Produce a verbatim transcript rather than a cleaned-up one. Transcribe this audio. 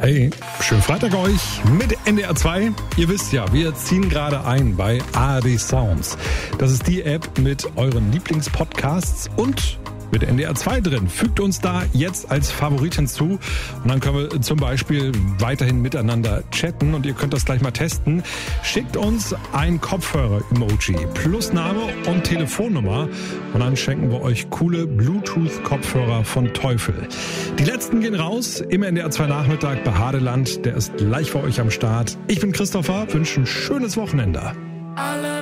Hey, schönen Freitag euch mit N D R zwei. Ihr wisst ja, wir ziehen gerade ein bei A R D Sounds. Das ist die App mit euren Lieblingspodcasts und mit N D R zwei drin. Fügt uns da jetzt als Favorit hinzu und dann können wir zum Beispiel weiterhin miteinander chatten und ihr könnt das gleich mal testen. Schickt uns ein Kopfhörer-Emoji plus Name und Telefonnummer und dann schenken wir euch coole Bluetooth-Kopfhörer von Teufel. Die letzten gehen raus im N D R zwei Nachmittag bei Hadeland. Der ist gleich für euch am Start. Ich bin Christopher, wünsche ein schönes Wochenende. Alle